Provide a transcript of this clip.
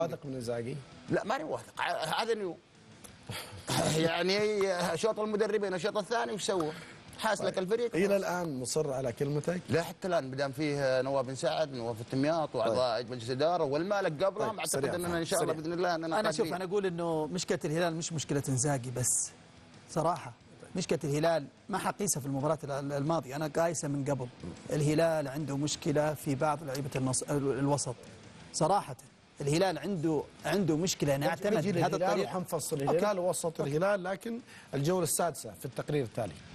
واثق من انزاجي؟ لا ماني واثق، هذا نيو. يعني شوط المدربين الشوط الثاني وش سووا؟ حاس لك الفريق. الى الان مصر على كلمتك؟ لا حتى الان ما دام فيه نواف بن سعد، نواف التمياط واعضاء مجلس اداره والمالك قبلهم، اعتقد اننا ان شاء الله باذن الله اننا انا شوف، انا اقول انه مشكله الهلال مش مشكله انزاجي بس صراحه. مشكله الهلال ما حقيسها في المباراه الماضيه، انا قايسها من قبل. الهلال عنده مشكله في بعض لعيبه الوسط صراحه. الهلال عنده مشكله، نعتمد بهذا الطريق. وحنفصل الهلال ووسط الهلال، لكن الجوله السادسه في التقرير التالي.